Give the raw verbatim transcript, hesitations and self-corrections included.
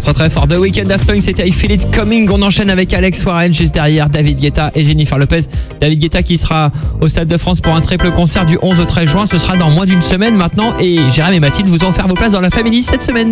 très très fort. The Weeknd, Daft Punk, c'était I Feel It Coming. On enchaîne avec Alex Warren juste derrière, David Guetta et Jennifer Lopez. David Guetta qui sera au Stade de France pour un triple concert du onze au treize juin. Ce sera dans moins d'une semaine maintenant et Jérém et Mathilde vous ont offert vos places dans la Family cette semaine.